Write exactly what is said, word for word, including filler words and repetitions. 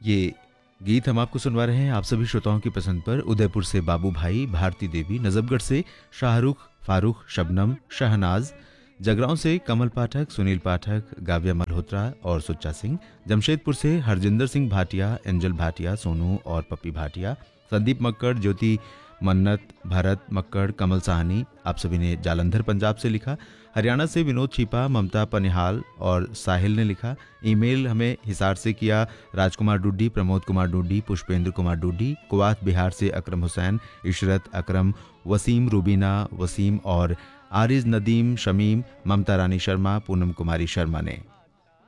ये गीत हम आपको सुनवा रहे हैं आप सभी श्रोताओं की पसंद पर। उदयपुर से बाबू भाई, भारती देवी, नजफगढ़ से शाहरुख, फारूक, शबनम, शहनाज, जगरांव से कमल पाठक, सुनील पाठक, गाव्या मल्होत्रा और सुच्चा सिंह, जमशेदपुर से हरजिंदर सिंह भाटिया, एंजल भाटिया, सोनू और पप्पी भाटिया, संदीप मक्कड़, ज्योति मन्नत, भरत मक्कड़, कमल साहनी, आप सभी ने जालंधर पंजाब से लिखा। हरियाणा से विनोद छिपा, ममता पनिहाल और साहिल ने लिखा। ईमेल हमें हिसार से किया राजकुमार डुड्डी, प्रमोद कुमार डुड्डी, पुष्पेंद्र कुमार डुड्डी। कुवात बिहार से अकरम हुसैन, इशरत अकरम, वसीम, रूबीना वसीम और आरिज नदीम, शमीम, ममता रानी शर्मा, पूनम कुमारी शर्मा ने।